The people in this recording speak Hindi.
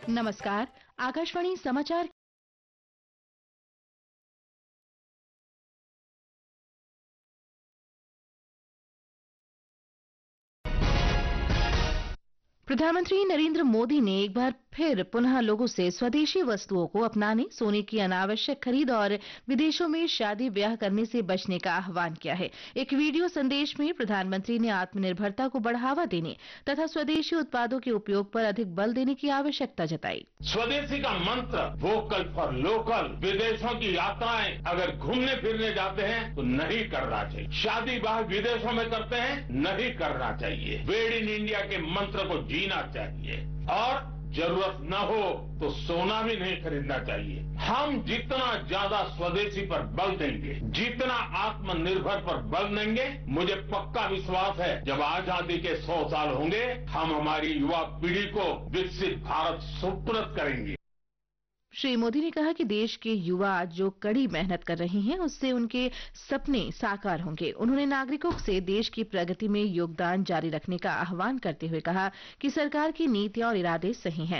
नमस्कार। आकाशवाणी समाचार। प्रधानमंत्री नरेंद्र मोदी ने एक बार फिर पुनः लोगों से स्वदेशी वस्तुओं को अपनाने, सोने की अनावश्यक खरीद और विदेशों में शादी ब्याह करने से बचने का आह्वान किया है। एक वीडियो संदेश में प्रधानमंत्री ने आत्मनिर्भरता को बढ़ावा देने तथा स्वदेशी उत्पादों के उपयोग पर अधिक बल देने की आवश्यकता जताई। स्वदेशी का मंत्र वोकल फॉर लोकल। विदेशों की यात्राएं अगर घूमने फिरने जाते हैं तो नहीं करना चाहिए। शादी ब्याह विदेशों में करते हैं, नहीं करना चाहिए। मेड इन इंडिया के मंत्र को जीना चाहिए और जरूरत न हो तो सोना भी नहीं खरीदना चाहिए। हम जितना ज्यादा स्वदेशी पर बल देंगे, जितना आत्मनिर्भर पर बल देंगे, मुझे पक्का विश्वास है जब आजादी के 100 साल होंगे, हम हमारी युवा पीढ़ी को विकसित भारत सुपुर्द करेंगे। श्री मोदी ने कहा कि देश के युवा जो कड़ी मेहनत कर रहे हैं, उससे उनके सपने साकार होंगे। उन्होंने नागरिकों से देश की प्रगति में योगदान जारी रखने का आह्वान करते हुए कहा कि सरकार की नीतियां और इरादे सही हैं।